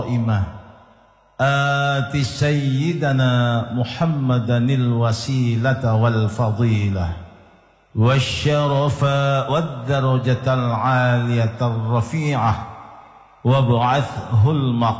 آت سيدنا محمدا الوسيلة والفضيلة والشرف والدرجة العالية الرفيعة وابعثه المقام